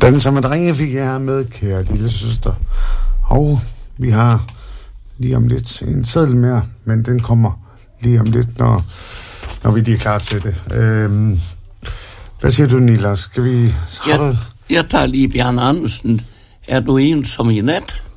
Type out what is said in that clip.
Danser med drenge fik jeg her med, kære lille søster. Og vi har lige om lidt en seddel mere, men den kommer lige om lidt, når vi lige er klar til det. Hvad siger du, Nila? Skal vi... Jeg tager lige Bjarne Andersen. Er du ensom i nat?